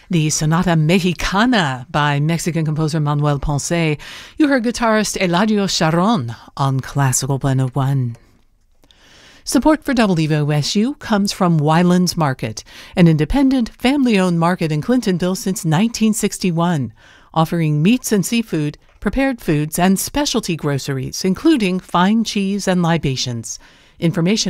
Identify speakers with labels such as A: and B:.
A: the Sonata Mexicana by Mexican composer Manuel Ponce. You heard guitarist Eladio Sharon on Classical 101. Support for WOSU comes from Wylands Market, an independent, family-owned market in Clintonville since 1961, offering meats and seafood, prepared foods, and specialty groceries, including fine cheese and libations. Information